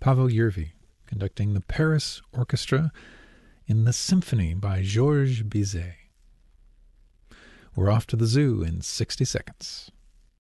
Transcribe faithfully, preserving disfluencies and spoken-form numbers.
Pavel Yervi, conducting the Paris Orchestra in the Symphony by Georges Bizet. We're off to the zoo in sixty seconds.